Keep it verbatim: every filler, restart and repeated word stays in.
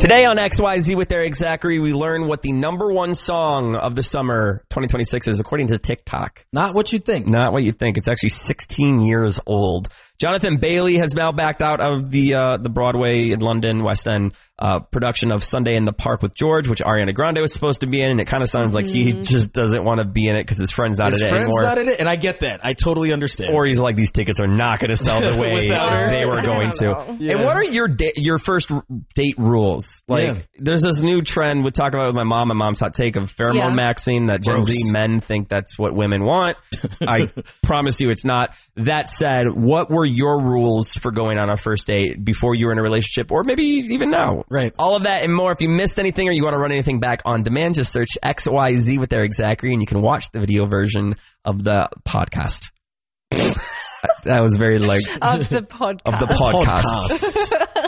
Today on X Y Z with Eric Zachary, we learn what the number one song of the summer twenty twenty-six is according to TikTok. Not what you think. Not what you think. It's actually sixteen years old. Jonathan Bailey has now backed out of the uh, the Broadway in London, West End uh, production of Sunday in the Park with George, which Ariana Grande was supposed to be in, and it kind of sounds like he just doesn't want to be in it because his friend's not His in it friend's anymore. not in it, and I get that. I totally understand. Or he's like, these tickets are not going to sell the way they were going to. Yeah. And what are your da- your first r- date rules? Like, Yeah. there's this new trend we talk about with my mom and mom's hot take of pheromone Yeah. maxing that Gen Gross. Z men think that's what women want. I promise you it's not. That said, what were your rules for going on a first date before you were in a relationship, or maybe even now? Right. All of that and more. If you missed anything or you want to run anything back on demand, just search X Y Z with Eric Zachary and you can watch the video version of the podcast. That was very like Of the podcast. of the podcast.